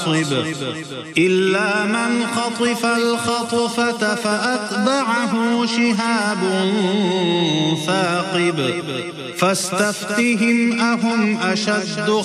إلا من خطف الخطفة فأتبعه شهاب ثاقب فاستفتهم أهم أشد